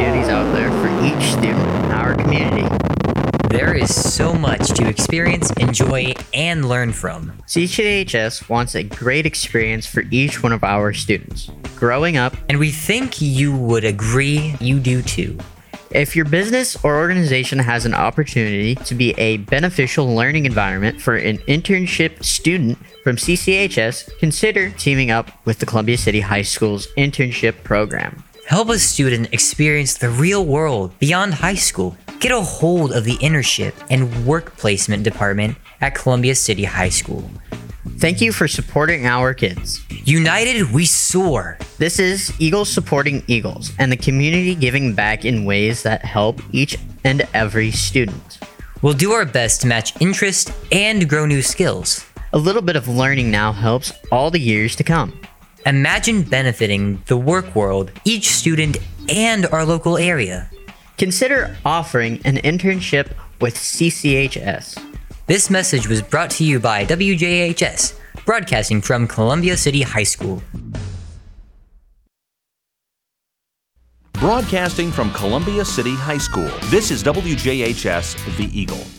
opportunities out there for each student in our community. There is so much to experience, enjoy, and learn from. CCHS wants a great experience for each one of our students growing up, And we think you would agree you do too. if your business or organization has an opportunity to be a beneficial learning environment for an internship student from CCHS, consider teaming up with the Columbia City High School's internship program. Help a student experience the real world beyond high school. Get a hold of the internship and work placement department at Columbia City High School. Thank you for supporting our kids. United, we soar. This is Eagles Supporting Eagles and the community giving back in ways that help each and every student. We'll do our best to match interest and grow new skills. A little bit of learning now helps all the years to come. Imagine benefiting the work world, each student, and our local area. Consider offering an internship with CCHS. This message was brought to you by WJHS, broadcasting from Columbia City High School. Broadcasting from Columbia City High School, this is WJHS The Eagle.